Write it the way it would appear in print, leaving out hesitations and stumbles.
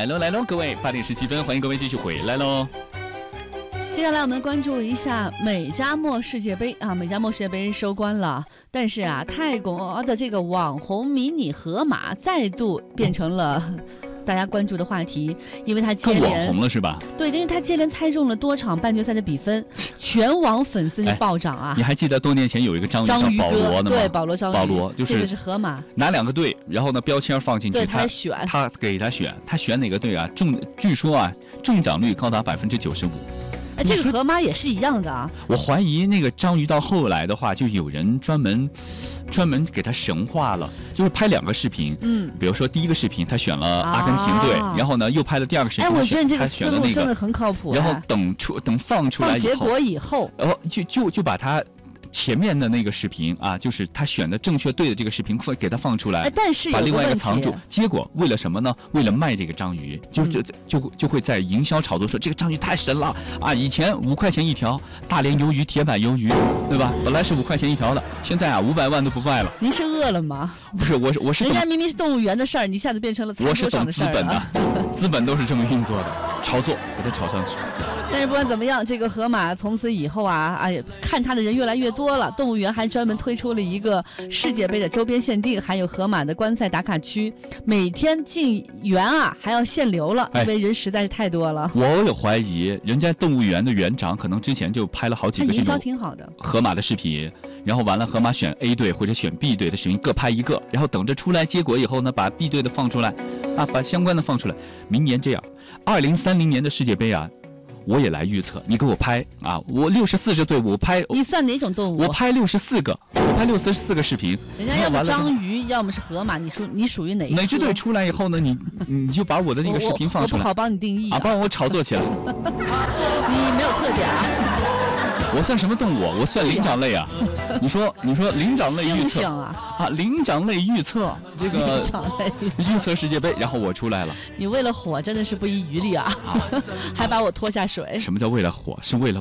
来喽，各位8:17，欢迎各位继续回来喽。 接下来我们关注一下美加墨世界杯啊，美加墨世界杯收官了，但是啊，泰国的这个网红迷你河马再度变成了大家关注的话题，因为他接连更网红了是吧？ 对，因为他接连猜中了多场半决赛的比分，全网粉丝是暴涨啊！ 你还记得多年前有一个章鱼叫保罗的吗？ 对，保罗章鱼， 保罗就是这个是河马， 拿2个队，然后呢标签放进去， 对他选， 他给他选，他选哪个队啊？据说啊中奖率高达95%。 这个河马也是一样的啊！ 我怀疑那个章鱼到后来的话，就有人专门给他神化了，就是拍2个视频，比如说第一个视频他选了阿根廷队，然后呢又拍了第2个视频， 我觉得这个思路真的很靠谱。 然后等放出来以后， 结果以后， 然后就把他前面的那个视频啊，就是他选的正确对的这个视频给他放出来， 但是把另外一个藏住。结果为了什么呢？为了卖这个章鱼，就会在营销炒作说这个章鱼太神了啊！以前5块钱一条，大连鱿鱼、铁板鱿鱼，对吧？本来是5块钱一条的，现在啊500万都不卖了。 您是饿了吗？ 不是，我是人家明明是动物园的事儿，你一下子变成了餐桌上的事儿。 我是懂资本的，资本都是这么运作的，炒作给它炒上去。 但是不管怎么样，这个河马从此以后啊，看它的人越来越多了。动物园还专门推出了一个世界杯的周边限定，还有河马的观赛打卡区，每天进园啊还要限流了，因为人实在是太多了。 我有怀疑，人家动物园的园长可能之前就拍了好几个营销挺好的河马的视频，然后完了河马选 A 队或者选 B 队的视频各拍一个，然后等着出来结果以后呢，把 B 队的放出来，把相关的放出来。明年这样，2030年的世界杯啊。我也来预测，你给我拍啊！我64支队，我拍。 你算哪种动物？ 我拍64个，我拍64个视频。 人家要么章鱼，要么是河马，你属于哪一个？ 哪支队出来以后呢？你就把我的那个视频放出来， 我不好帮你定义啊，帮我炒作起来。 你没有特点啊。 我算什么动物？我算灵长类啊！你说灵长类预测啊，灵长类预测这个预测世界杯，然后我出来了。 你为了火真的是不遗余力啊，还把我拖下水。 什么叫为了火？是为了